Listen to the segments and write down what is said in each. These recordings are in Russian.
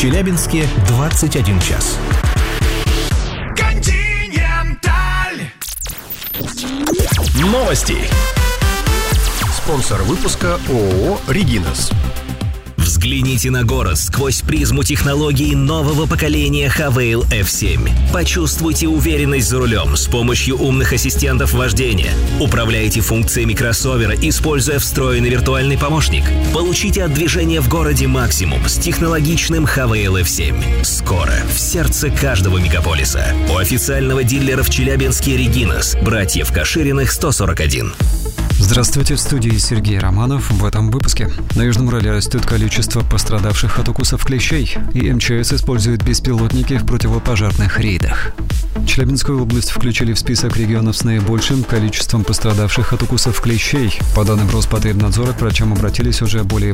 Челябинске 21 час. Континенталь. Новости. Спонсор выпуска ООО «Регинас». Взгляните на город сквозь призму технологий нового поколения Havail F7. Почувствуйте уверенность за рулем с помощью умных ассистентов вождения. Управляйте функциями кроссовера, используя встроенный виртуальный помощник. Получите от движения в городе максимум с технологичным Havail F7. Скоро в сердце каждого мегаполиса. У официального дилера в Челябинске «Регинас», братьев Кашириных, 141. Здравствуйте, в студии Сергей Романов. В этом выпуске. На Южном Урале растет количество пострадавших от укусов клещей, и МЧС использует беспилотники в противопожарных рейдах. Челябинскую область включили в список регионов с наибольшим количеством пострадавших от укусов клещей. По данным Роспотребнадзора, к врачам обратились уже более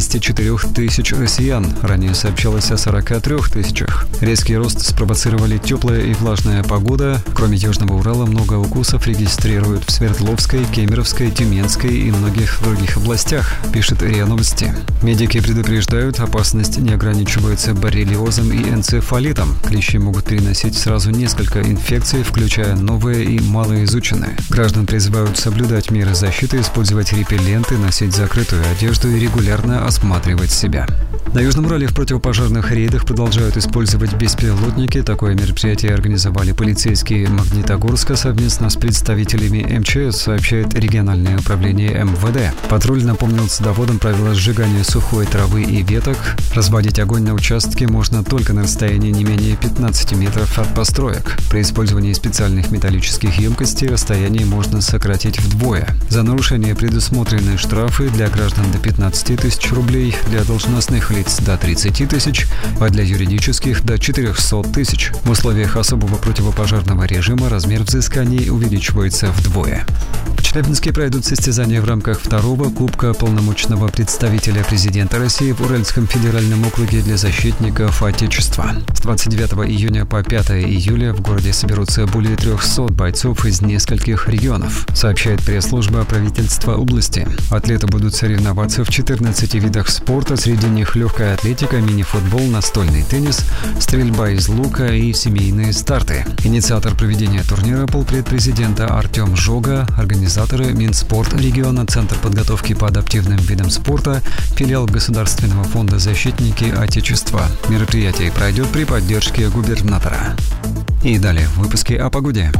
84 тысяч россиян. Ранее сообщалось о 43 тысячах. Резкий рост спровоцировали теплая и влажная погода. Кроме Южного Урала, много укусов регистрируют в Свердловской, Кемеровской, Тюменской и многих других областях, пишет РИА Новости. Медики предупреждают, опасность не ограничивается боррелиозом и энцефалитом. Клещи могут переносить сразу несколько инфекций, включая новые и малоизученные. Граждан призывают соблюдать меры защиты, использовать репелленты, носить закрытую одежду и регулярно осматривать себя. На Южном Урале в противопожарных рейдах продолжают использовать беспилотники. Такое мероприятие организовали полицейские Магнитогорска совместно с представителями МЧС, сообщает региональное управление МВД. Патруль напомнил садоводам правила сжигания сухой травы и веток. Разводить огонь на участке можно только на расстоянии не менее 15 метров от построек. При использовании специальных металлических емкостей расстояние можно сократить вдвое. За нарушение предусмотрены штрафы для граждан до 15 тысяч рублей, для должностных лиц до 30 тысяч, а для юридических до 400 тысяч. В условиях особого противопожарного режима размер взысканий увеличивается вдвое. В Челябинске пройдут состязания в рамках второго Кубка полномочного представителя президента России в Уральском федеральном округе для защитников Отечества. С 29 июня по 5 июля в городе соберутся более 300 бойцов из нескольких регионов, сообщает пресс-служба правительства области. Атлеты будут соревноваться в 14 видах спорта, среди них легкая атлетика, мини-футбол, настольный теннис, стрельба из лука и семейные старты. Инициатор проведения турнира — полпред президента Артем Жога, организаторы Минспорт региона, Центр подготовки по адаптивным видам спорта, филиал Государственного фонда «Защитники Отечества». Мероприятие пройдет при поддержке губернатора. И далее в выпуске о погоде.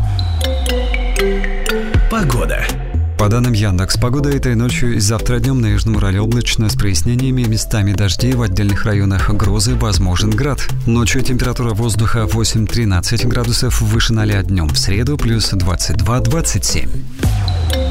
Погода. По данным Яндекс.Погода, этой ночью и завтра днем на Южном Урале облачно с прояснениями, местами дожди, в отдельных районах грозы, возможен град. Ночью температура воздуха 8-13 градусов выше 0, днем в среду плюс 22-27.